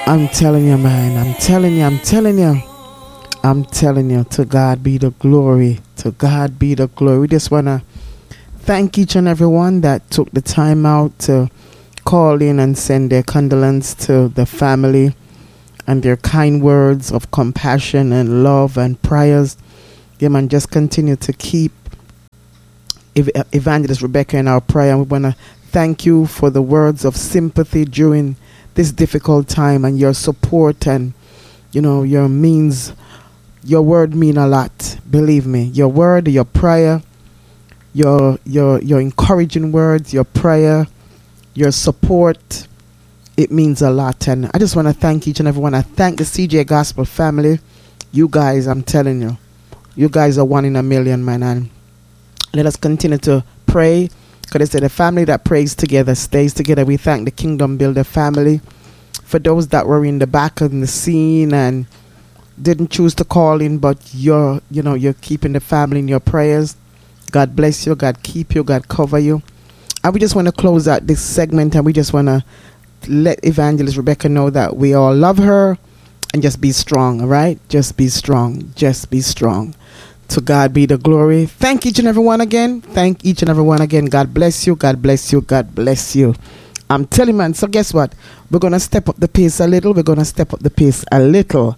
I'm telling you, man. I'm telling you, to God be the glory. To God be the glory. We just want to thank each and every one that took the time out to call in and send their condolence to the family and their kind words of compassion and love and prayers. Yeah, man, just continue to keep Evangelist Rebecca in our prayer. And we want to thank you for the words of sympathy during this difficult time and your support and, your word mean a lot. Believe me, your word, your prayer, your encouraging words, your prayer, your support, it means a lot. And I just want to thank each and every one. I thank the CJ Gospel family. You guys, I'm telling you, you guys are one in a million, man. And let us continue to pray, because they say the family that prays together stays together. We thank the Kingdom Builder family for those that were in the back of the scene and didn't choose to call in, but you're keeping the family in your prayers. God bless you. God keep you. God cover you. And we just want to close out this segment, and we just want to let Evangelist Rebecca know that we all love her, and just be strong, all right? Just be strong. Just be strong. To God be the glory. Thank each and every one again. Thank each and every one again. God bless you. God bless you. God bless you. I'm telling you, man. So guess what? We're going to step up the pace a little. We're going to step up the pace a little.